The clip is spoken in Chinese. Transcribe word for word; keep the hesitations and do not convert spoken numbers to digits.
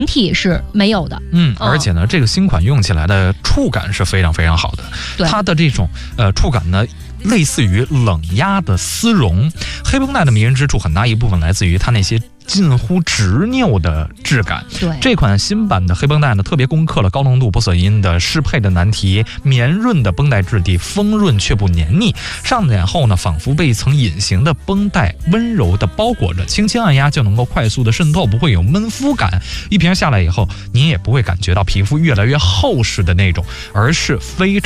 体是没有的。 嗯，而且呢，这个新款用起来的触感是非常非常好的。 对， 它的这种呃触感呢，类似于冷压的丝绒。黑绷带的迷人之处很大一部分来自于它那些近乎执拗的质感。 对， 这款新版的黑绷带呢，特别攻克了高浓度不锁音的适配的难题，绵润的绷带质地，丰润却不黏腻。上脸后呢，仿佛被一层隐形的绷带温柔的包裹着，轻轻按压就能够快速的渗透，不会有闷肤感。一瓶下来以后，您也不会感觉到皮肤越来越厚实的那种，而是非常